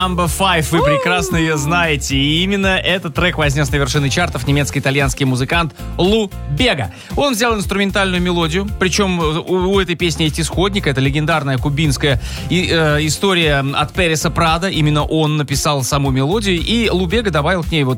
Number 5, вы прекрасно ее знаете. И именно этот трек вознес на вершины чартов немецко-итальянский музыкант Лу Бега. Он взял инструментальную мелодию, причем у этой песни есть исходник. Это легендарная кубинская история от Переса Прадо. Именно он написал саму мелодию, и Лу Бега добавил к ней вот